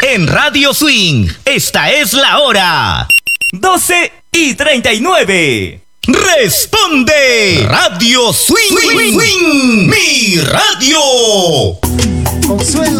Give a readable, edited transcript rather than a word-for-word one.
En Radio Swing, esta es la hora. 12:39. Responde Radio Swing, mi radio. Consuelo.